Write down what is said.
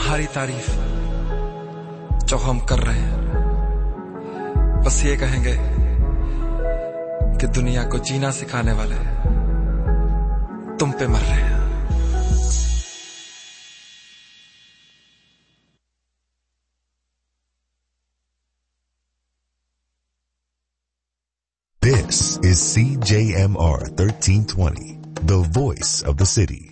तुम्हारी तारीफ जो हम कर रहे हैं, बस ये कहेंगे कि दुनिया को जीना सिखाने वाले तुम पे मर रहे हैं। This is CJMR 1320, the voice of the city.